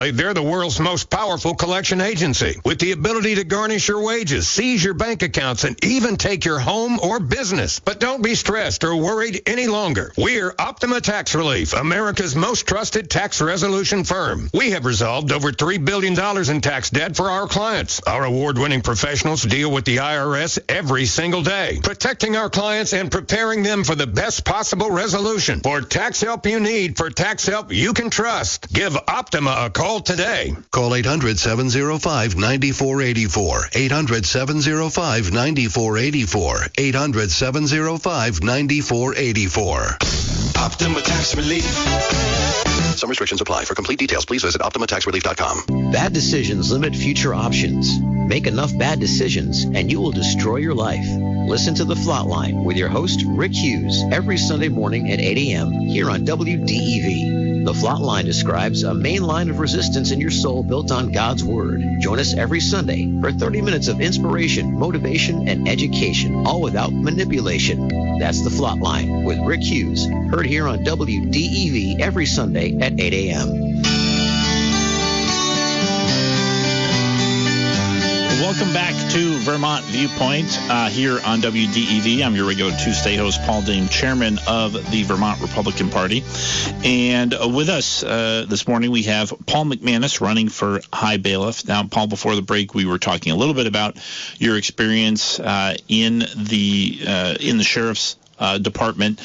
They're the world's most powerful collection agency with the ability to garnish your wages, seize your bank accounts, and even take your home or business. But don't be stressed or worried any longer. We're Optima Tax Relief, America's most trusted tax resolution firm. We have resolved over $3 billion in tax debt for our clients. Our award-winning professionals deal with the IRS every single day, protecting our clients and preparing them for the best possible resolution. For tax help you need, for tax help you can trust, give Optima a call today. Call 800-705-9484. 800-705-9484. 800-705-9484. Optima Tax Relief. Some restrictions apply. For complete details, please visit OptimaTaxRelief.com. Bad decisions limit future options. Make enough bad decisions and you will destroy your life. Listen to The Flatline with your host, Rick Hughes, every Sunday morning at 8 a.m. here on WDEV. The Flatline describes a main line of resistance in your soul built on God's Word. Join us every Sunday for 30 minutes of inspiration, motivation, and education, all without manipulation. That's The Flatline with Rick Hughes, heard here on WDEV every Sunday at 8 a.m. Welcome back to Vermont Viewpoint here on WDEV. I'm your regular Tuesday host, Paul Dame, chairman of the Vermont Republican Party. And with us this morning, we have Paul McManus running for High Bailiff. Now, Paul, before the break, we were talking a little bit about your experience in the sheriff's department,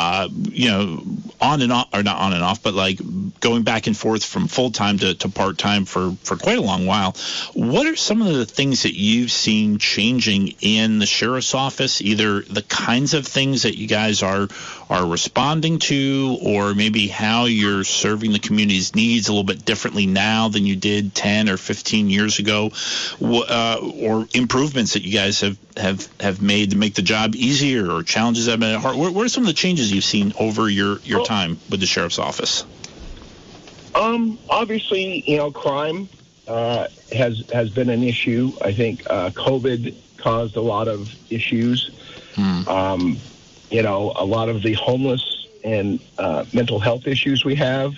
on and off, or not on and off, but like going back and forth from full-time to part-time for quite a long while. What are some of the things that you've seen changing in the sheriff's office, either the kinds of things that you guys are responding to, or maybe how you're serving the community's needs a little bit differently now than you did 10 or 15 years ago, or improvements that you guys have made to make the job easier, or challenges that have been hard? What are some of the changes you've seen over your time with the sheriff's office? Obviously, crime has been an issue. I think COVID caused a lot of issues. A lot of the homeless and mental health issues we have,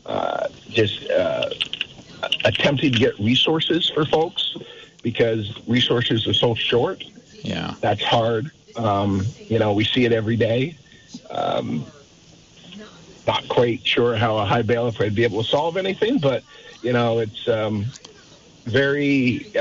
attempting to get resources for folks because resources are so short. Yeah, that's hard. We see it every day. Not quite sure how a high bailiff would be able to solve anything, but, it's very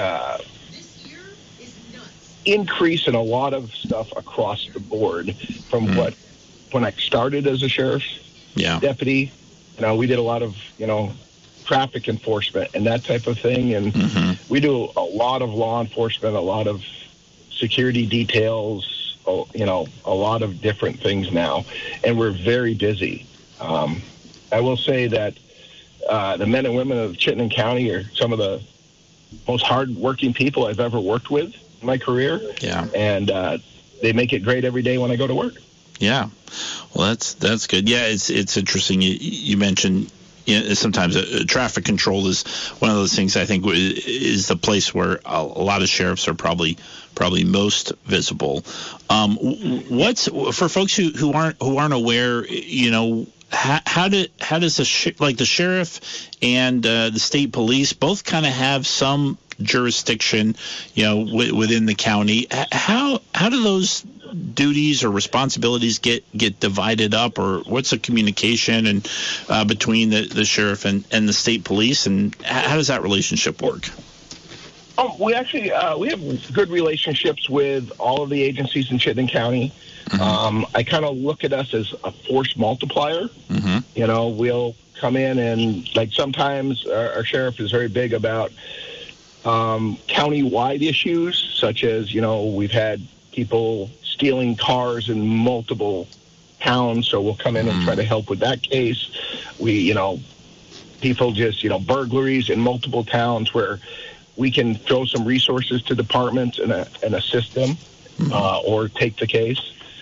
increase in a lot of stuff across the board from when I started as a sheriff's deputy. We did a lot of, traffic enforcement and that type of thing. And we do a lot of law enforcement, a lot of security details, a lot of different things now. And we're very busy. I will say that the men and women of Chittenden County are some of the most hard-working people I've ever worked with in my career. Yeah. And they make it great every day when I go to work. Yeah. Well, that's good. Yeah, it's interesting. You mentioned sometimes traffic control is one of those things I think is the place where a lot of sheriffs are probably most visible. What's for folks who aren't aware, how does the sheriff and the state police both kind of have some jurisdiction, within the county? How do those duties or responsibilities get divided up, or what's the communication and between the sheriff and the state police, and how does that relationship work? We actually we have good relationships with all of the agencies in Chittenden County. I kind of look at us as a force multiplier. We'll come in and sometimes our sheriff is very big about county-wide issues, such as, we've had people stealing cars in multiple towns, so we'll come in and try to help with that case. We, people just, burglaries in multiple towns where we can throw some resources to departments and assist them or take the case,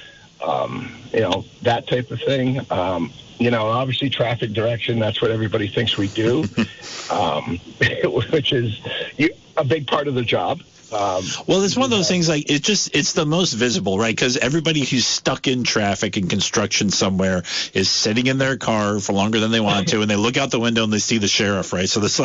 that type of thing. Obviously traffic direction, that's what everybody thinks we do, which is a big part of the job. Well, it's one of those things, like, it's the most visible, right? Because everybody who's stuck in traffic and construction somewhere is sitting in their car for longer than they want to, and they look out the window and they see the sheriff, right? So the